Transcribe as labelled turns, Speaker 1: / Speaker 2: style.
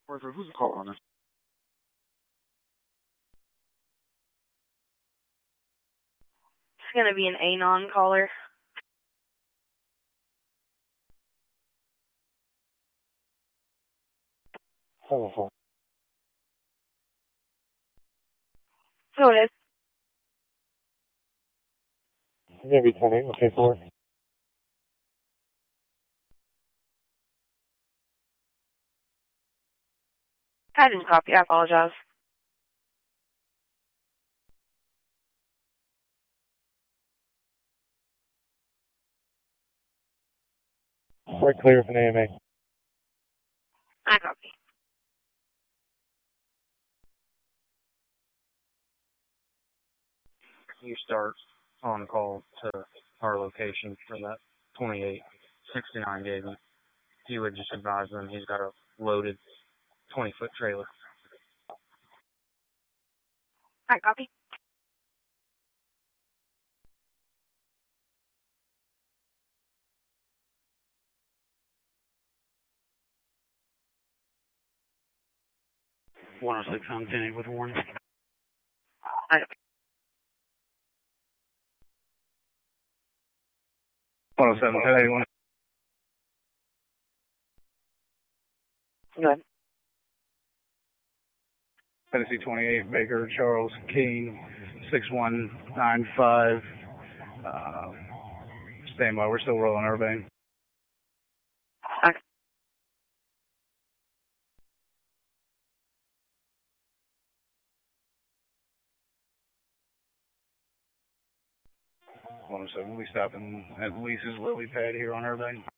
Speaker 1: Who's calling us?
Speaker 2: It's going to be an Anon caller.
Speaker 1: Oh,
Speaker 2: So it is.
Speaker 1: maybe 20. Okay, for it.
Speaker 2: I didn't copy. I apologize.
Speaker 1: Right clear for an AMA.
Speaker 2: I copy.
Speaker 3: You start on call to our location for that 2869 gave him. You would just advise them he's got a loaded 20-foot trailer.
Speaker 2: I copy.
Speaker 4: One oh six on 10 with warning.
Speaker 2: I copy.
Speaker 4: 107, 1081.
Speaker 2: Good.
Speaker 4: Tennessee 28, Baker, Charles, Keene, 6195. Stand by, we're still rolling Urbane.
Speaker 2: I copy.
Speaker 4: 107, we stopping at Lisa's lily pad here on Urbane.